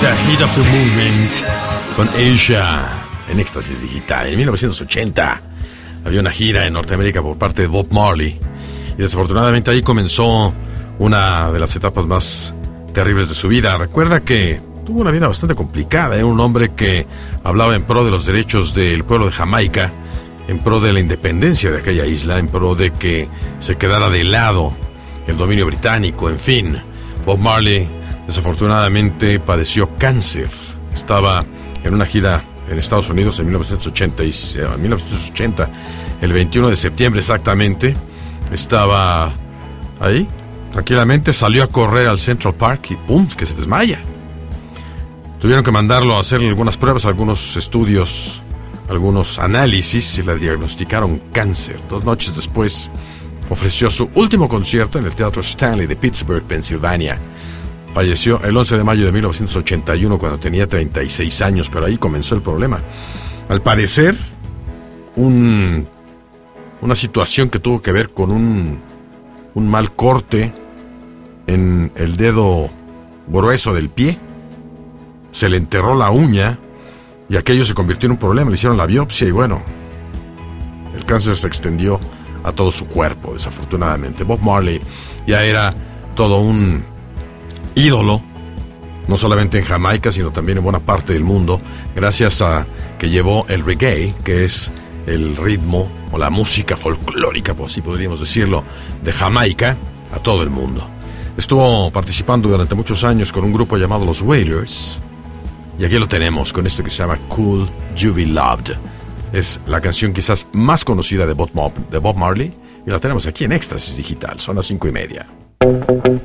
The Heat of the Movement con Asia en Éxtasis Digital. En 1980 había una gira en Norteamérica por parte de Bob Marley y desafortunadamente ahí comenzó una de las etapas más terribles de su vida. Recuerda que tuvo una vida bastante complicada. Era un hombre que hablaba en pro de los derechos del pueblo de Jamaica, en pro de la independencia de aquella isla, en pro de que se quedara de lado el dominio británico, en fin. Bob Marley desafortunadamente padeció cáncer. Estaba en una gira en Estados Unidos en 1980, el 21 de septiembre exactamente. Estaba ahí, tranquilamente, salió a correr al Central Park y ¡pum!, que se desmaya. Tuvieron que mandarlo a hacer algunas pruebas, algunos estudios, algunos análisis, y le diagnosticaron cáncer. 2 noches después ofreció su último concierto en el Teatro Stanley de Pittsburgh, Pensilvania. Falleció el 11 de mayo de 1981 cuando tenía 36 años, pero ahí comenzó el problema. Al parecer, una situación que tuvo que ver con un mal corte en el dedo grueso del pie. Se le enterró la uña y aquello se convirtió en un problema. Le hicieron la biopsia y bueno, el cáncer se extendió a todo su cuerpo, desafortunadamente. Bob Marley ya era todo un ídolo, no solamente en Jamaica, sino también en buena parte del mundo, gracias a que llevó el reggae, que es el ritmo o la música folclórica, por así podríamos decirlo, de Jamaica, a todo el mundo. Estuvo participando durante muchos años con un grupo llamado los Wailers, y aquí lo tenemos con esto que se llama Cool You Be Loved. Es la canción quizás más conocida de Bob Marley, y la tenemos aquí en Éxtasis Digital. Son las 5:30.